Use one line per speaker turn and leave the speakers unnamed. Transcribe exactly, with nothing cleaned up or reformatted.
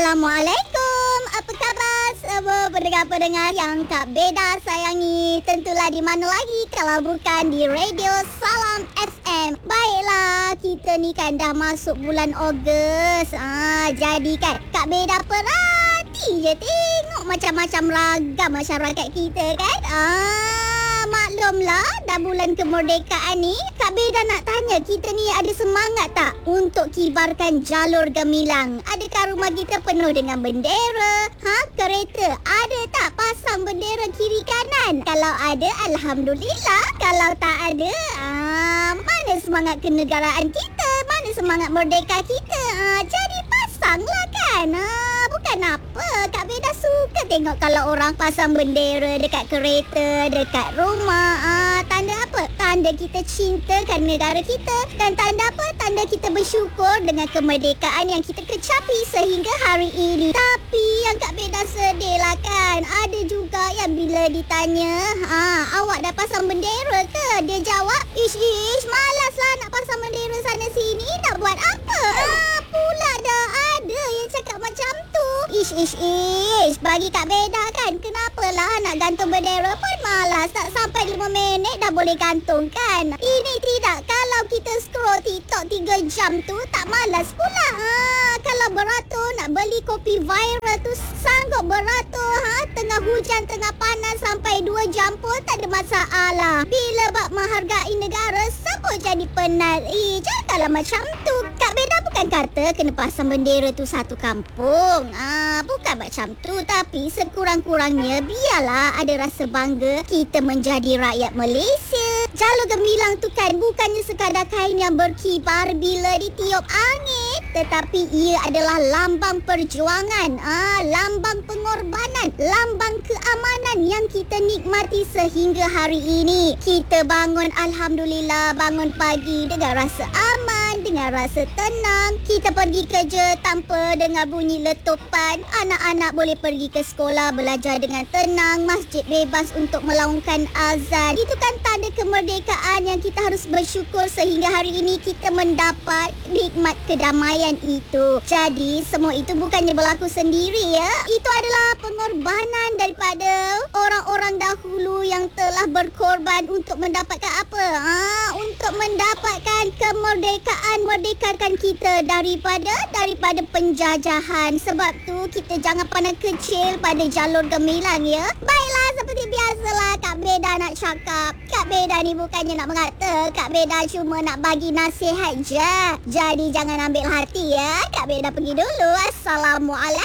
Assalamualaikum. Apa khabar semua pendengar-pendengar yang Kak Beda sayangi? Tentulah di mana lagi kalau bukan di Radio Salam F M. Baiklah, kita ni kan dah masuk bulan Ogos. Ah, jadi kan Kak Beda perhati je tengok macam-macam ragam masyarakat kita kan. Ah, maklumlah dah bulan kemerdekaan ni. Kak Beda nak tanya, kita ni ada semangat tak untuk kibarkan jalur gemilang? Adakah rumah kita penuh dengan bendera? Ha, kereta ada tak pasang bendera kiri kanan? Kalau ada, alhamdulillah. Kalau tak ada, ah, mana semangat kenegaraan kita? Mana semangat merdeka kita? Ah, jadi pasanglah kan. Ah, bukan apa, Kak Beda suka tengok kalau orang pasang bendera dekat kereta, dekat rumah. Ah, tanda apa? Tanda kita cintakan negara kita. Dan tanda apa? Tanda kita bersyukur dengan kemerdekaan yang kita kecapi sehingga hari ini. Tapi yang Kak Beda sedih lah kan, ada juga yang bila ditanya, ah, awak dah pasang bendera ke? Dia jawab, ish ish, malas lah nak pasang bendera sana sini. Nak buat apa? Ah, pula dah ada yang cakap macam tu. Ish ish ish, bagi Kak Beda kan, kenapalah nak gantung bendera pun malas. Tak sampai lima minit dah boleh gantung kan. Ini tidak, kalau kita scroll TikTok tiga jam tu tak malas pula. Ha, kalau beratur nak beli kopi viral tu sanggup beratur. Ha, tengah hujan, tengah panas sampai dua jam pun tak ada masalah. Bila bab menghargai negara, siapa jadi penat? Eh, janganlah macam tu. Kak Beda bukan kata kena pasang bendera tu satu kampung. Ah, bukan macam tu. Tapi sekurang-kurangnya biarlah ada rasa bangga kita menjadi rakyat Malaysia. Jalur gemilang tu kan bukannya sekadar kain yang berkibar bila ditiup angin, tetapi ia adalah lambang perjuangan, ah, lambang pengorbanan, lambang keamanan yang kita nikmati sehingga hari ini. Kita bangun, alhamdulillah, bangun pagi dengan rasa aman, dengan rasa tenang. Kita pergi kerja tanpa dengar bunyi letupan. Anak-anak boleh pergi ke sekolah belajar dengan tenang. Masjid bebas untuk melaungkan azan. Itu kan tanda kemerdekaan yang kita harus bersyukur sehingga hari ini kita mendapat nikmat kedamaian itu. Jadi semua itu bukannya berlaku sendiri ya. Itu adalah pengorbanan daripada orang-orang dahulu yang telah berkorban untuk mendapatkan apa? Ha, untuk mendapatkan kemerdekaan, merdekakan kita daripada daripada penjajahan. Sebab tu kita jangan pandang kecil pada jalur gemilang ya. Baiklah, seperti biasalah Kak Beda nak cakap. Kak Beda ni bukannya nak mengata, Kak Beda cuma nak bagi nasihat je. Jadi jangan ambil hati ya. Kak Beda pergi dulu. Assalamualaikum.